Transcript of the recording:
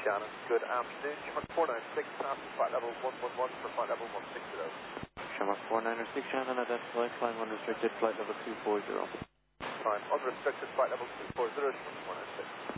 Shannon. Good afternoon. Shamrock 496, passing flight level 111 for flight level 160. Shamrock 496, Shannon, identify, climb unrestricted, flight level 240. Climb unrestricted, flight level 240, Shamrock 496.